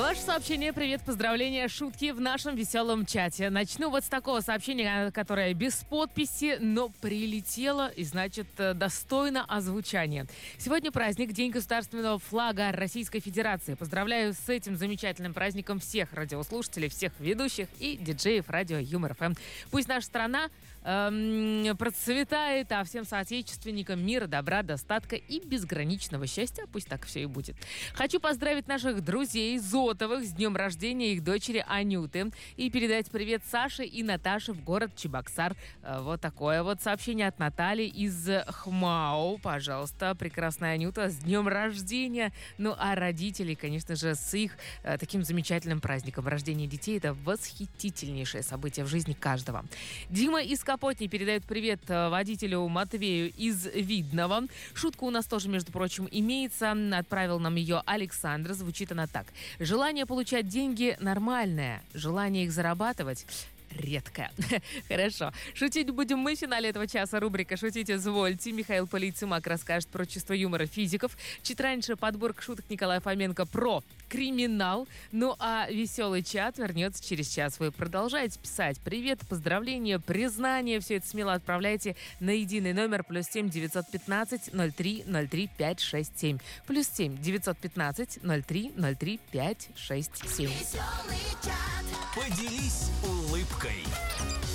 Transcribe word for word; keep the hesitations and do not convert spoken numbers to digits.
Ваше сообщение, привет, поздравления, шутки в нашем веселом чате. Начну вот с такого сообщения, которое без подписи, но прилетело и, значит, достойно озвучания. Сегодня праздник, День государственного флага Российской Федерации. Поздравляю с этим замечательным праздником всех радиослушателей, всех ведущих и диджеев радио Юмор ФМ. Пусть наша страна эм, процветает, а всем соотечественникам мира, добра, достатка и безграничного счастья. Пусть так все и будет. Хочу поздравить наших друзей Зотовых с днем рождения их дочери Анюты и передать привет Саше и Наташе в город Чебоксар. Вот такое вот сообщение от Натальи из ХМАО. Пожалуйста, прекрасная Анюта, с днем рождения. Ну, а родителей, конечно же, с их э, таким замечательным праздником. Рождение детей – это восхитительнейшее событие в жизни каждого. Дима из Капотни передает привет водителю Матвею из Видного. Шутка у нас тоже, между прочим, имеется. Отправил нам ее Александр. Звучит она так. Желание получать деньги нормальное. Желание их зарабатывать редкое. Хорошо. Шутить будем мы в финале этого часа. Рубрика «Шутите, извольте». Михаил Полицымак расскажет про чувство юмора физиков. Чуть раньше подборка шуток Николая Фоменко про криминал. Ну а веселый чат вернется через час. Вы продолжаете писать привет, поздравления, признания. Все это смело отправляйте на единый номер плюс семь девятьсот пятнадцать ноль три ноль три пять шесть семь. Плюс семь девятьсот пятнадцать ноль три ноль три пять шесть семь. Поделись улыбкой.